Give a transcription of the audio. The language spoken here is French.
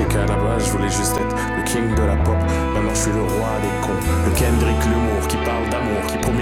qu'à la base je voulais juste être le king de la pop. Maintenant je suis le roi des cons. Le Kendrick, l'humour qui parle d'amour, qui promène